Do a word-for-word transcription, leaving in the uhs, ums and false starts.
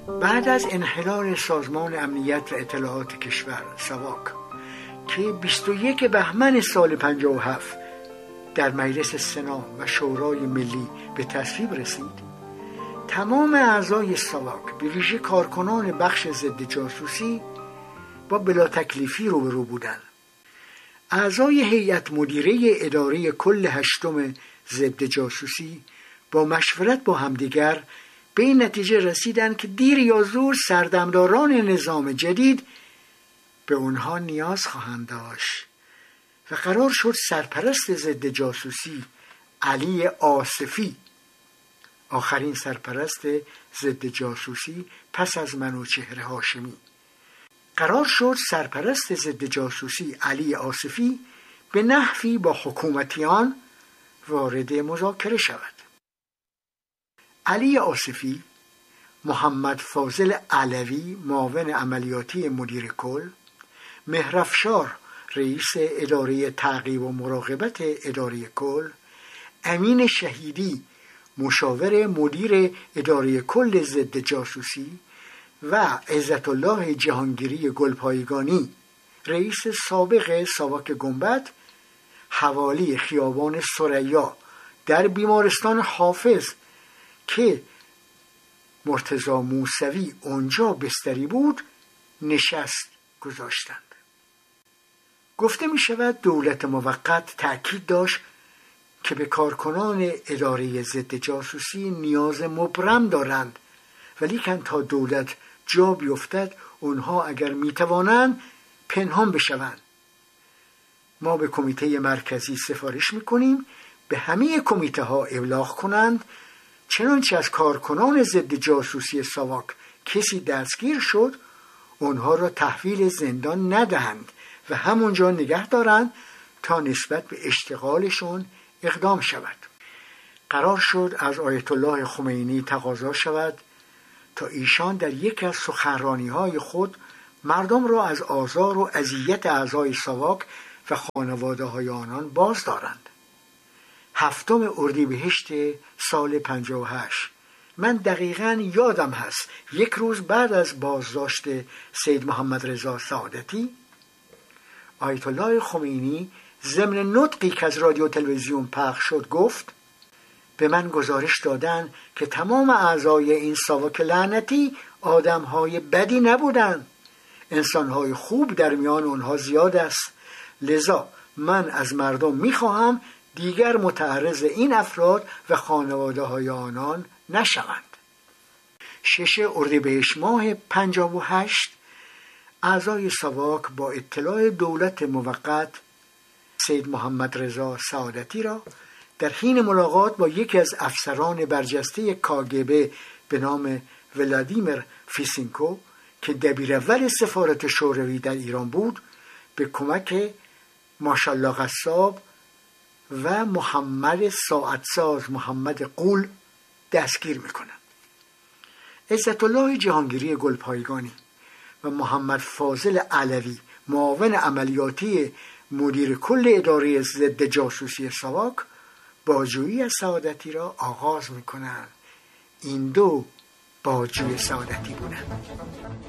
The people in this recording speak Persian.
بعد از انحلال سازمان امنیت و اطلاعات کشور ساواک که بیست و یک بهمن سال پنجاه و هفت در مجلس سنا و شورای ملی به تصویب رسید، تمام اعضای ساواک به ویژه کارکنان بخش ضد جاسوسی با بلا تکلیفی روبرو بودند. اعضای هیئت مدیره اداره کل هشتم ضد جاسوسی با مشورت با همدیگر به این نتیجه رسیدند که دیر یا زود سردمداران نظام جدید به اونها نیاز خواهند داشت و قرار شد سرپرست ضد جاسوسی علی آصفی، آخرین سرپرست ضد جاسوسی پس از منوچهر هاشمی، قرار شد سرپرست ضد جاسوسی علی آصفی به نحوی با حکومتیان وارد مذاکره شود. علی آصفی، محمد فاضل علوی معاون عملیاتی مدیر کل، مهرافشار رئیس اداره تعقیب و مراقبت اداره کل، امین شهیدی مشاور مدیر اداره کل ضد جاسوسی و عزت الله جهانگیری گلپایگانی رئیس سابق ساواک گنبد حوالی خیابان ثریا در بیمارستان حافظ که مرتضی موسوی اونجا بستری بود نشست گذاشتند. گفته می شود دولت موقت تأکید داشت که به کارکنان اداره ضد جاسوسی نیاز مبرم دارند، ولی کن تا دولت جا بیفتد اونها اگر می توانند پنهان بشوند. ما به کمیته مرکزی سفارش می کنیم به همه کمیته ها ابلاغ کنند چنانچه از کارکنان ضد جاسوسی ساواک کسی دستگیر شد اونها را تحویل زندان ندهند و همونجا نگه دارند تا نسبت به اشتغالشون اقدام شود. قرار شد از آیت الله خمینی تقاضا شود تا ایشان در یکی از سخنرانی‌های خود مردم را از آزار و اذیت اعضای ساواک و خانواده‌های آنان باز دارند. هفتم اردیبهشت سال پنجاه و هشت من دقیقاً یادم هست یک روز بعد از بازداشت سید محمد رضا سعادتی، آیت الله خمینی ضمن نطقی که از رادیو تلویزیون پخش شد گفت به من گزارش دادن که تمام اعضای این ساواک لعنتی آدم‌های بدی نبودند، انسان‌های خوب در میان اونها زیاد است، لذا من از مردم می‌خواهم دیگر متعرض این افراد و خانواده‌های آنان نشوند. شش اردیبهشت ماه پنجاه و هشت اعضای ساواک با اطلاع دولت موقت سید محمد رضا سعادتی را در حین ملاقات با یکی از افسران برجسته کاگبه به نام ولادیمیر فیسینکو که دبیر اول سفارت شوروی در ایران بود به کمک ماشالله قصاب و محمد ساعتساز محمد قول دستگیر میکنند. عزت الله جهانگیری گلپایگانی و محمد فاضل علوی معاون عملیاتی مدیر کل اداره ضد جاسوسی ساواک بازجویی از سعادتی را آغاز میکنند. این دو بازجوی سعادتی بودند.